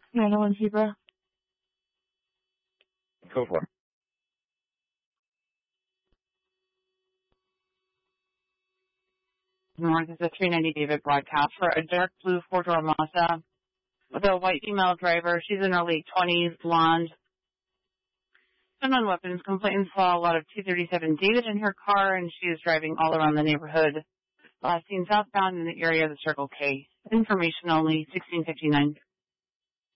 901 Zebra. Go for it. North is a 390 David broadcast for a dark blue four-door Mazda with a white female driver. She's in her late 20s, blonde. Unknown weapons complaints saw a lot of 237 David in her car, and she is driving all around the neighborhood. Last seen southbound in the area of the Circle K. Information only, 1659.